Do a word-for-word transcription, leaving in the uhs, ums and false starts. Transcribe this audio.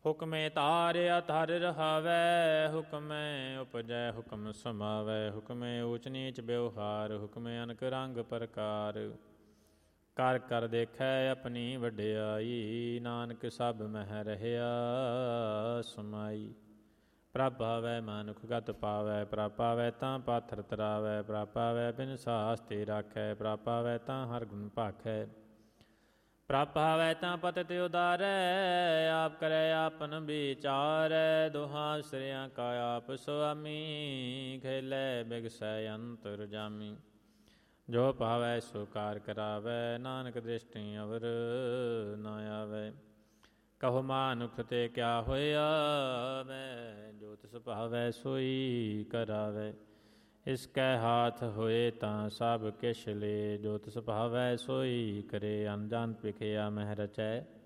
ਹੁਕਮੇ ਧਾਰਿਆ ਧਰ ਰਹਾਵੈ, ਹੁਕਮੈ ਉਪਜੈ ਹੁਕਮ ਸਮਾਵੈ। ਹੁਕਮੇ ਊਚ ਨੀਚ ਬਿਵਹਾਰ, ਹੁਕਮੇ ਅਨਕ ਰੰਗ ਪ੍ਰਕਾਰ। ਕਰ ਕਰ ਦੇਖੈ ਆਪਣੀ ਵਡਿਆਈ, ਨਾਨਕ ਸਭ ਮਹਿ ਰਹਿਆ ਸਮਾਈ। ਪ੍ਰਭ ਭਾਵੈ ਮਨੁਖ ਗਤ ਪਾਵੈ, ਪ੍ਰਭ ਪਾਵੈ ਤਾਂ ਪਾਥਰ ਤਰਾਵੈ। ਪ੍ਰਭ ਪਾਵੈ ਬਿਨ ਸਾਸ ਤੇ ਰਾਖੈ, ਪ੍ਰਭ ਪਾਵੈ ਤਾਂ ਹਰ ਗੁਣ ਭਾਖੈ। ਪ੍ਰਭ ਭਾਵੈ ਤਾਂ ਪਤਿਤ ਉਦਾਰੈ, ਆਪ ਕਰੈ ਆਪਨ ਵਿਚਾਰੈ। ਦੋਹਾਂ ਸਿਰਿਆਂ ਕਾ ਆਪ ਸੁਆਮੀ, ਖੇਲੈ ਬਿਗਸੈ ਅੰਤਰ ਜਾਮੀ। ਜੋ ਭਾਵੈ ਸੋ ਕਾਰ ਕਰਾਵੈ, ਨਾਨਕ ਦ੍ਰਿਸ਼ਟੀ ਅਵਰ ਨਾ ਆਵੈ। ਕਹੋ ਮਾਨੁਖ ਤੇ ਕਿਆ ਹੋਇਆ ਵੈ, ਜੋ ਤਿਸ ਭਾਵੈ ਸੋਈ ਕਰਾਵੈ। ਇਸ ਕੈ ਹਾਥ ਹੋਏ ਤਾਂ ਸਭ ਕਿਛ ਲੇ, ਜੋ ਤਿਸ ਭਾਵੈ ਸੋਈ ਕਰੇ। ਅਨਜਾਨ ਭਿਖਿਆ ਮਹਿ ਰਚੈ,